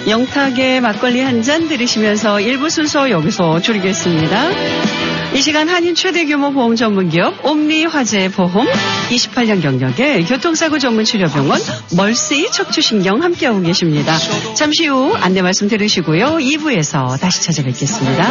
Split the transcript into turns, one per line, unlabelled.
영탁의 막걸리 한 잔 들으시면서 1부 순서 여기서 줄이겠습니다. 이 시간 한인 최대 규모 보험 전문기업 옴니화재보험, 28년 경력의 교통사고 전문 치료병원 멀시 척추신경 함께하고 계십니다. 잠시 후 안내 말씀 들으시고요. 2부에서 다시 찾아뵙겠습니다.